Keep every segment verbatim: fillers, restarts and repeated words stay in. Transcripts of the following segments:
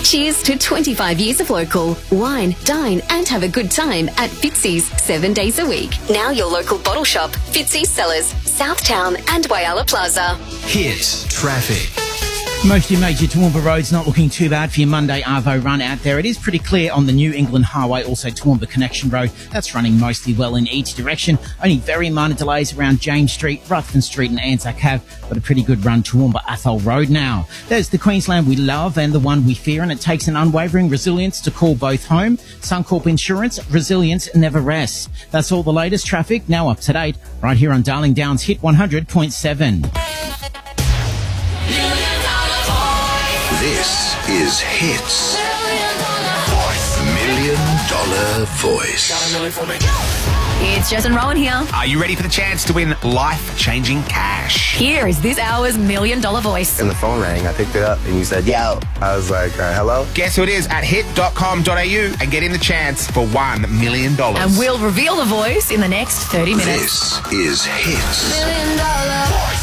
Cheers to twenty-five years of local. Wine, dine and have a good time at Fitzy's seven days a week. Now your local bottle shop, Fitzy's Cellars, Southtown and Whyalla Plaza. Hit traffic. Most of your major Toowoomba roads not looking too bad for your Monday Arvo run out there. It is pretty clear on the New England Highway, also Toowoomba Connection Road. That's running mostly well in each direction. Only very minor delays around James Street, Ruthven Street and Anzac Ave, but a pretty good run Toowoomba Athol Road now. There's the Queensland we love and the one we fear, and it takes an unwavering resilience to call both home. Suncorp Insurance, resilience never rests. That's all the latest traffic, now up to date, right here on Darling Downs Hit one hundred point seven. This is Hits. Million Dollar Voice. It's Jess and Rowan here. Are you ready for the chance to win life-changing cash? Here is this hour's Million Dollar Voice. And the phone rang. I picked it up and you said, yo. I was like, uh, hello? Guess who it is at hit dot com dot a u and get in the chance for one million dollars. And we'll reveal the voice in the next thirty minutes. This is Hits. Million Dollar Voice.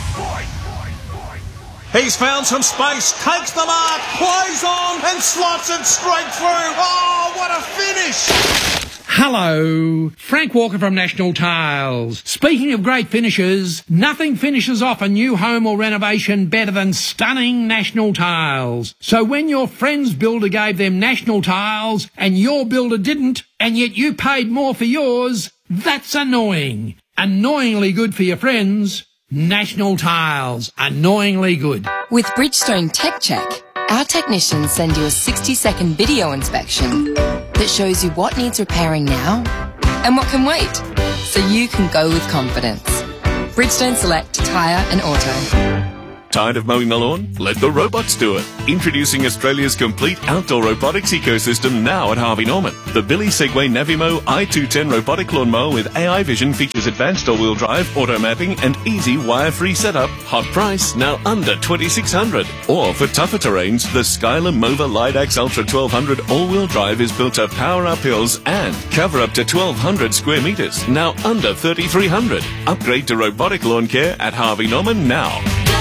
He's found some space, takes the mark, plays on and slots it straight through. Oh, what a finish! Hello, Frank Walker from National Tiles. Speaking of great finishes, nothing finishes off a new home or renovation better than stunning National Tiles. So when your friend's builder gave them National Tiles and your builder didn't, and yet you paid more for yours, that's annoying. Annoyingly good for your friends. National Tiles, annoyingly good. With Bridgestone Tech Check, our technicians send you a sixty second video inspection that shows you what needs repairing now and what can wait, so you can go with confidence. Bridgestone Select Tyre and Auto. Tired of mowing the lawn? Let the robots do it. Introducing Australia's complete outdoor robotics ecosystem now at Harvey Norman. The Billy Segway Navimo i two ten robotic lawnmower with A I vision features advanced all-wheel drive, auto mapping and easy wire-free setup. Hot price, now under twenty-six hundred dollars. Or for tougher terrains, the Skyler Mova Lidax Ultra twelve hundred all-wheel drive is built to power up hills and cover up to twelve hundred square metres, now under thirty-three hundred dollars. Upgrade to robotic lawn care at Harvey Norman now.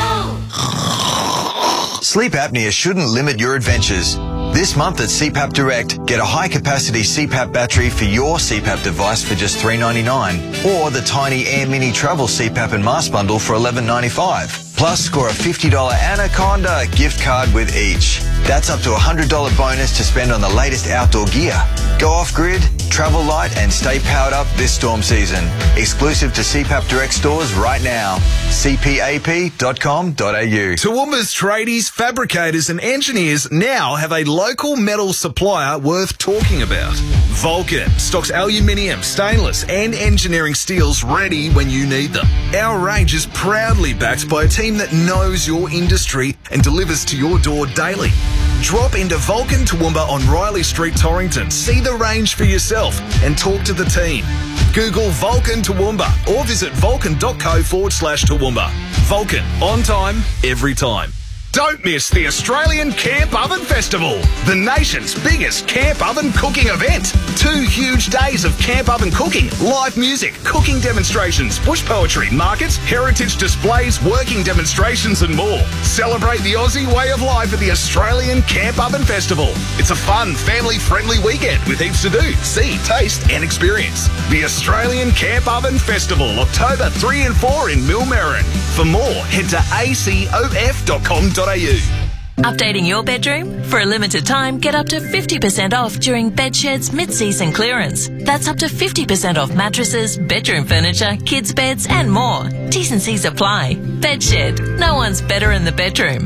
Sleep apnea shouldn't limit your adventures. This month at C PAP Direct, get a high-capacity C PAP battery for your C PAP device for just three dollars ninety-nine, or the tiny Air Mini Travel C PAP and Mask Bundle for eleven dollars ninety-five. Plus, score a fifty dollars Anaconda gift card with each. That's up to a one hundred dollars bonus to spend on the latest outdoor gear. Go off-grid, travel light and stay powered up this storm season. Exclusive to C PAP Direct stores right now. c p a p dot com dot a u. Toowoomba's tradies, fabricators and engineers now have a local metal supplier worth talking about. Vulcan stocks aluminium, stainless and engineering steels ready when you need them. Our range is proudly backed by a team that knows your industry and delivers to your door daily. Drop into Vulcan Toowoomba on Riley Street, Torrington. See the range for yourself and talk to the team. Google Vulcan Toowoomba or visit vulcan.co forward slash Toowoomba. Vulcan, on time, every time. Don't miss the Australian Camp Oven Festival, the nation's biggest camp oven cooking event. Two huge days of camp oven cooking, live music, cooking demonstrations, bush poetry, markets, heritage displays, working demonstrations and more. Celebrate the Aussie way of life at the Australian Camp Oven Festival. It's a fun, family-friendly weekend with heaps to do, see, taste and experience. The Australian Camp Oven Festival, October three and four in Millmerran. For more, head to a c o f dot com dot a u. Updating your bedroom? For a limited time, get up to fifty percent off during Bedshed's mid-season clearance. That's up to fifty percent off mattresses, bedroom furniture, kids' beds and more. T's and C's apply. Bedshed. No one's better in the bedroom.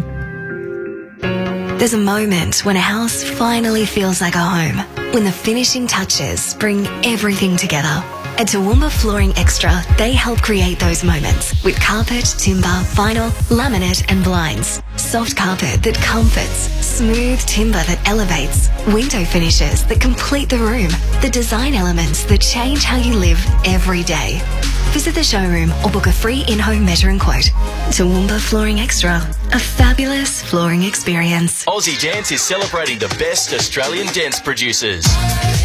There's a moment when a house finally feels like a home. When the finishing touches bring everything together. At Toowoomba Flooring Extra, they help create those moments with carpet, timber, vinyl, laminate and blinds. Soft carpet that comforts, smooth timber that elevates, window finishes that complete the room, the design elements that change how you live every day. Visit the showroom or book a free in-home measuring quote. Toowoomba Flooring Extra, a fabulous flooring experience. Aussie Dance is celebrating the best Australian dance producers.